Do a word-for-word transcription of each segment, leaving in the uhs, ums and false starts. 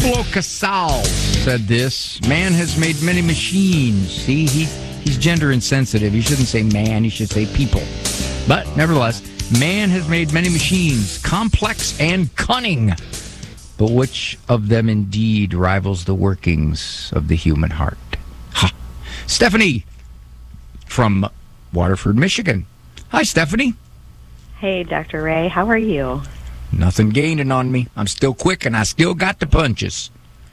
Pablo Casals said this. Man has made many machines. See, he, he's gender insensitive. He shouldn't say man, he should say people. But nevertheless, man has made many machines, complex and cunning. But which of them indeed rivals the workings of the human heart? Ha! Stephanie from Waterford, Michigan. Hi, Stephanie. Hey, Doctor Ray. How are you? Nothing gaining on me. I'm still quick and I still got the punches.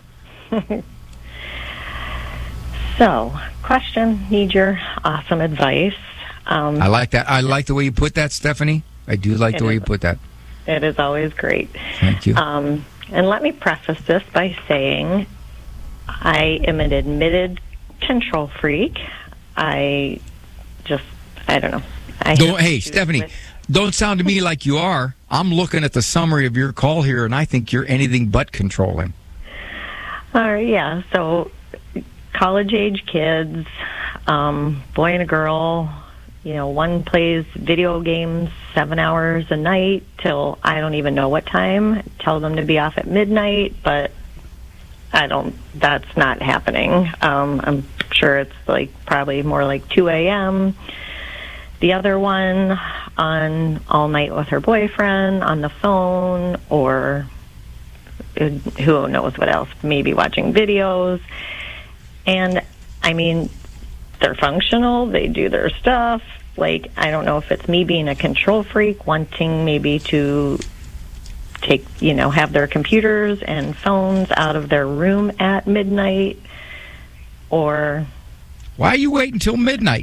So, question, need your awesome advice. Um, I like that. I like the way you put that, Stephanie. I do like the way is, you put that. It is always great. Thank you. Um, and let me preface this by saying I am an admitted control freak. I just, I don't know. I don't, hey, Stephanie, with, don't sound to me like you are. I'm looking at the summary of your call here, and I think you're anything but controlling. All right, yeah. So, college-age kids, um, boy and a girl. You know, one plays video games seven hours a night till I don't even know what time. Tell them to be off at midnight, but I don't. That's not happening. Um, I'm sure it's like probably more like two a.m. The other one on all night with her boyfriend on the phone, or who knows what else, maybe watching videos. And, I mean, they're functional, they do their stuff. Like, I don't know if it's me being a control freak, wanting maybe to take, you know, have their computers and phones out of their room at midnight, or... Why are you waiting until midnight?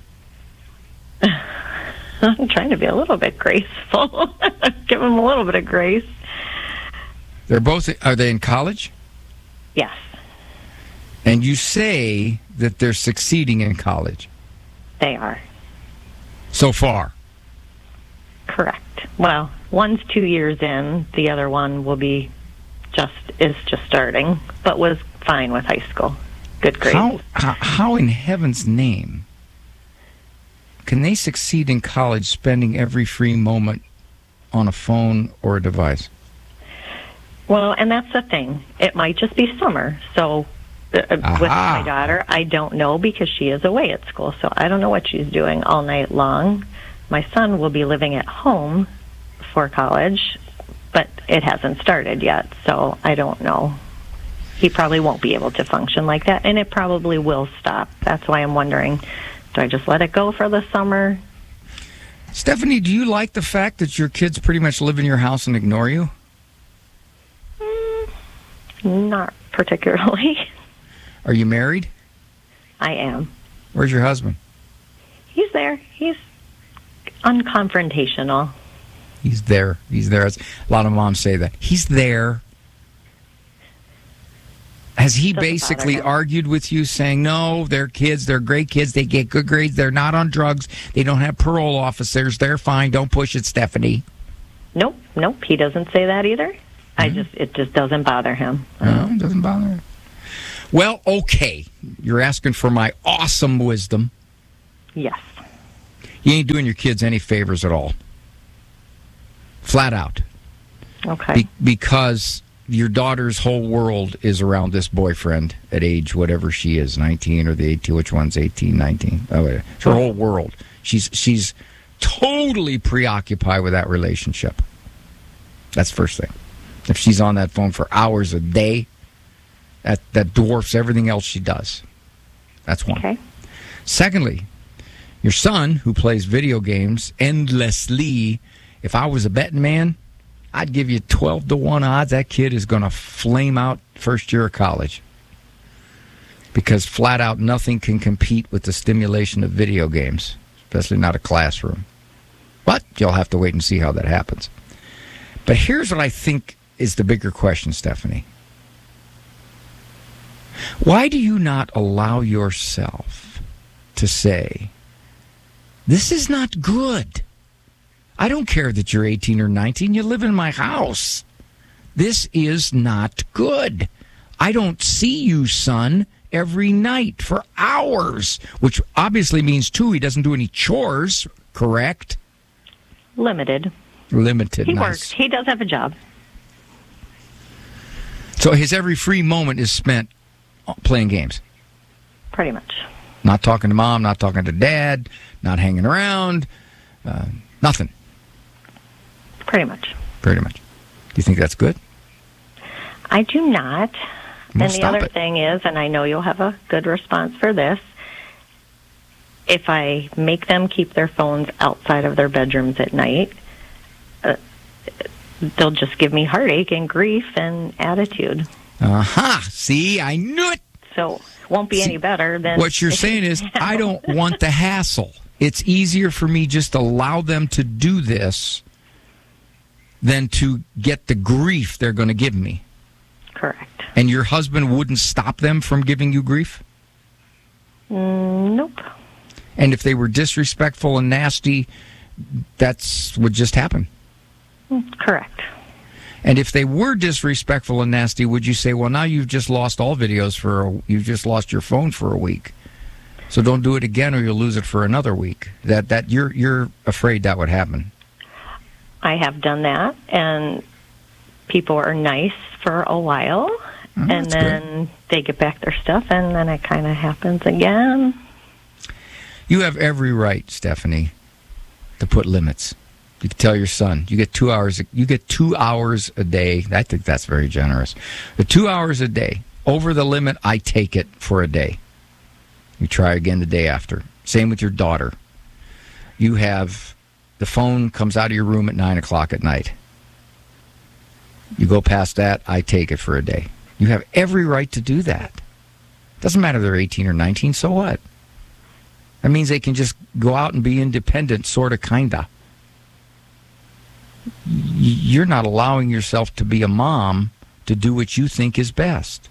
I'm trying to be a little bit graceful. Give them a little bit of grace. They're both, are they in college? Yes. And you say that they're succeeding in college? They are. So far? Correct. Well, one's two years in. The other one will be just, is just starting, but was fine with high school. Good grades. How, how, how in heaven's name can they succeed in college spending every free moment on a phone or a device? Well, and that's the thing. It might just be summer. So uh, with my daughter, I don't know because she is away at school. So I don't know what she's doing all night long. My son will be living at home for college, but it hasn't started yet. So I don't know. He probably won't be able to function like that, and it probably will stop. That's why I'm wondering, do I just let it go for the summer? Stephanie, do you like the fact that your kids pretty much live in your house and ignore you? Mm, not particularly. Are you married? I am. Where's your husband? He's there. He's unconfrontational. He's there. He's there. A lot of moms say that. He's there. Has he Doesn't basically argued with you saying, no, they're kids, they're great kids, they get good grades, they're not on drugs, they don't have parole officers, they're fine, don't push it, Stephanie? Nope, nope, he doesn't say that either. Mm-hmm. I just, it just doesn't bother him. No, it doesn't bother him. Well, okay, you're asking for my awesome wisdom. Yes. You ain't doing your kids any favors at all. Flat out. Okay. Be- because... your daughter's whole world is around this boyfriend at age whatever she is, nineteen or the eighteen. Which one's eighteen, nineteen? Oh, wait. It's her whole world. She's she's totally preoccupied with that relationship. That's the first thing. If she's on that phone for hours a day, that, that dwarfs everything else she does. That's one. Okay. Secondly, your son, who plays video games endlessly, if I was a betting man, I'd give you twelve to one odds that kid is going to flame out first year of college. Because flat out nothing can compete with the stimulation of video games, especially not a classroom. But you'll have to wait and see how that happens. But here's what I think is the bigger question, Stephanie. Why do you not allow yourself to say, this is not good? I don't care that you're eighteen or nineteen. You live in my house. This is not good. I don't see you, son, every night for hours, which obviously means, too, he doesn't do any chores, correct? Limited. Limited. He nice. works. He does have a job. So his every free moment is spent playing games? Pretty much. Not talking to mom, not talking to dad, not hanging around, uh, nothing? Pretty much. Pretty much. Do you think that's good? I do not. Well, and the other it. thing is, and I know you'll have a good response for this, if I make them keep their phones outside of their bedrooms at night, uh, they'll just give me heartache and grief and attitude. Aha! Uh-huh. See, I knew it! So it won't be See, any better than... What you're saying is, I don't want the hassle. It's easier for me just to allow them to do this than to get the grief they're going to give me. Correct. And your husband wouldn't stop them from giving you grief? Mm, nope. And if they were disrespectful and nasty, that's would just happen? Correct. And if they were disrespectful and nasty, would you say, well, now you've just lost all videos for, a, you've just lost your phone for a week. So don't do it again or you'll lose it for another week. That that you're you're afraid that would happen. I have done that, and people are nice for a while, oh, and then good. They get back their stuff, and then it kind of happens again. You have every right, Stephanie, to put limits. You can tell your son, you get two hours. You get two hours a day. I think that's very generous. The two hours a day over the limit, I take it for a day. You try again the day after. Same with your daughter. You have the phone comes out of your room at nine o'clock at night. You go past that, I take it for a day. You have every right to do that. Doesn't matter if they're eighteen or nineteen, so what? That means they can just go out and be independent, sort of, kinda. You're not allowing yourself to be a mom to do what you think is best.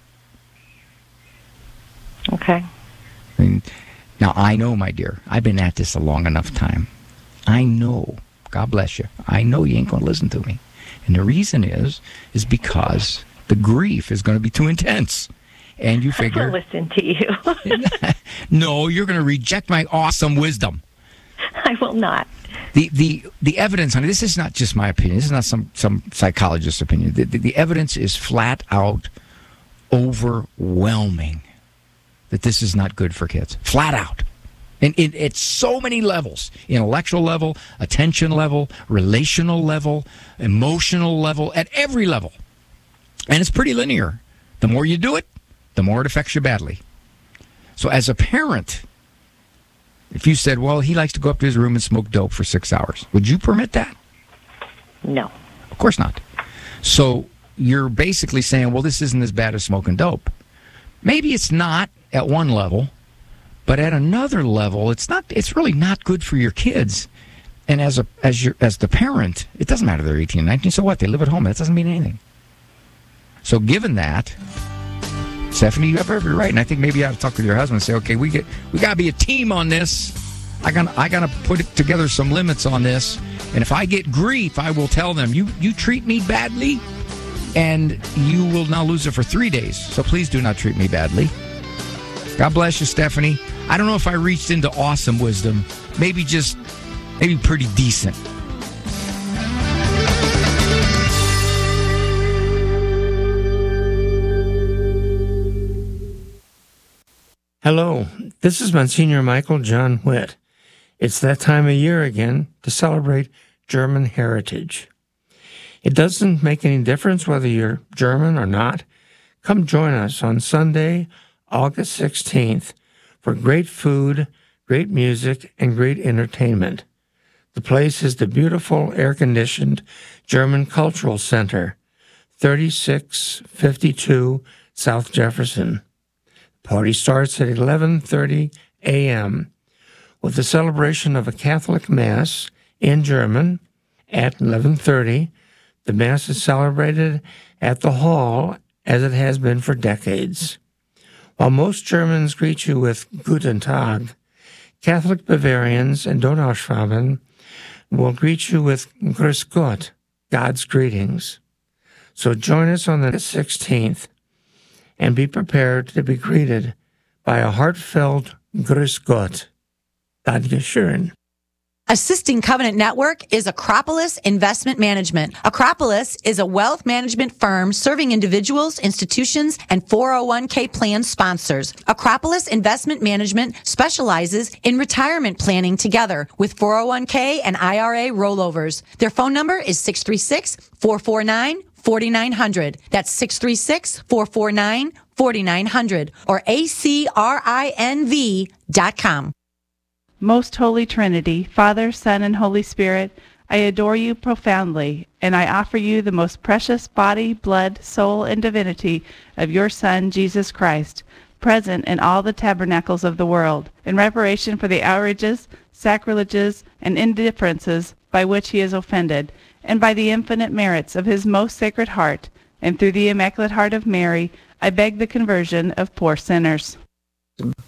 Okay. I mean, now, I know, my dear, I've been at this a long enough time. I know, God bless you, I know you ain't going to listen to me. And the reason is, is because the grief is going to be too intense. And you figure... I'll listen to you. No, you're going to reject my awesome wisdom. I will not. The the the evidence, honey, this is not just my opinion. This is not some, some psychologist's opinion. The, the, the evidence is flat out overwhelming that this is not good for kids. Flat out. And it, it's so many levels. Intellectual level, attention level, relational level, emotional level, at every level. And it's pretty linear. The more you do it, the more it affects you badly. So as a parent, if you said, well, he likes to go up to his room and smoke dope for six hours, would you permit that? No. Of course not. So you're basically saying, well, this isn't as bad as smoking dope. Maybe it's not at one level, but at another level, it's not. It's really not good for your kids. And as a as your as the parent, it doesn't matter if they're eighteen, nineteen, so what? They live at home. That doesn't mean anything. So given that, Stephanie, you have every right. And I think maybe you ought to talk with your husband and say, okay, we get we got to be a team on this. I got I got to put it together some limits on this. And if I get grief, I will tell them, you you treat me badly, and you will now lose it for three days. So please do not treat me badly. God bless you, Stephanie. I don't know if I reached into awesome wisdom. Maybe just, maybe pretty decent. Hello, this is Monsignor Michael John Witt. It's that time of year again to celebrate German heritage. It doesn't make any difference whether you're German or not. Come join us on Sunday, August sixteenth, for great food, great music, and great entertainment. The place is the beautiful air-conditioned German Cultural Center, thirty-six fifty-two South Jefferson. The party starts at eleven thirty a.m. with the celebration of a Catholic Mass in German at eleven thirty. The Mass is celebrated at the hall as it has been for decades. While most Germans greet you with Guten Tag, Catholic Bavarians and Donauschwaben will greet you with Grüß Gott, God's greetings. So join us on the sixteenth and be prepared to be greeted by a heartfelt Grüß Gott. Dankeschön. Assisting Covenant Network is Acropolis Investment Management. Acropolis is a wealth management firm serving individuals, institutions, and four oh one k plan sponsors. Acropolis Investment Management specializes in retirement planning together with four oh one k and I R A rollovers. Their phone number is six three six, four four nine, four nine zero zero. That's six three six, four four nine, four nine zero zero or A C R I N V dot com. Most Holy Trinity, Father, Son, and Holy Spirit, I adore you profoundly, and I offer you the most precious body, blood, soul, and divinity of your Son, Jesus Christ, present in all the tabernacles of the world, in reparation for the outrages, sacrileges, and indifferences by which he is offended, and by the infinite merits of his most sacred heart, and through the Immaculate Heart of Mary, I beg the conversion of poor sinners.